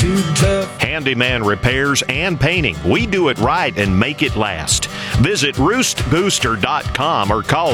too tough. Handyman repairs and painting. We do it right and make it last. Visit roostbooster.com or call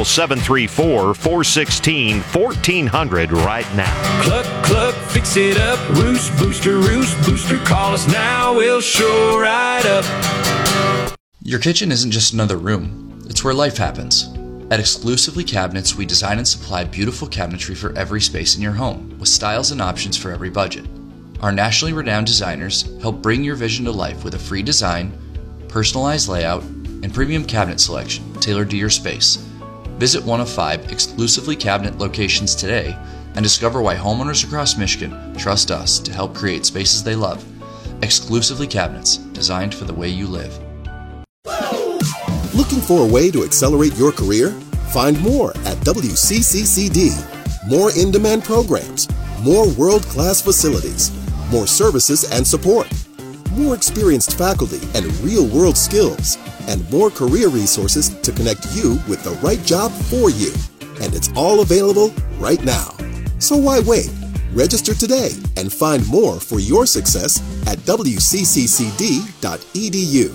734-416-1400 right now. Cluck, cluck, fix it up. Roost Booster, call us now. We'll show right up. Your kitchen isn't just another room. It's where life happens. At Exclusively Cabinets, we design and supply beautiful cabinetry for every space in your home, with styles and options for every budget. Our nationally renowned designers help bring your vision to life with a free design, personalized layout, and premium cabinet selection tailored to your space. Visit one of 5 Exclusively Cabinet locations today and discover why homeowners across Michigan trust us to help create spaces they love. Exclusively Cabinets, designed for the way you live. Looking for a way to accelerate your career? Find more at WCCCD. More in-demand programs, more world-class facilities, more services and support, more experienced faculty and real-world skills, and more career resources to connect you with the right job for you. And it's all available right now. So why wait? Register today and find more for your success at wcccd.edu.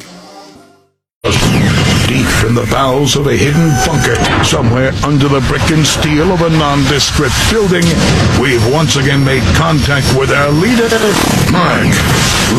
Deep in the bowels of a hidden bunker, somewhere under the brick and steel of a nondescript building, we've once again made contact with our leader, Mark